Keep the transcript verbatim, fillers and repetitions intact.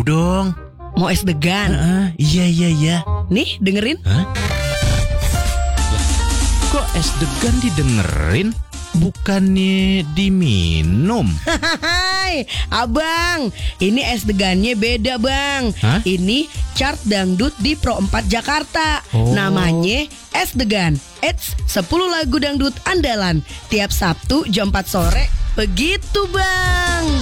dong. Mau es degan? Heeh, iya iya iya. Nih dengerin. Hah? Kok es degan didengerin? Bukannya diminum? Hai, abang, ini es degannya beda bang. Hah? Ini chart dangdut di Pro empat Jakarta. Oh. Namanya es degan. Eits, sepuluh lagu dangdut andalan tiap Sabtu jam empat sore. Begitu bang.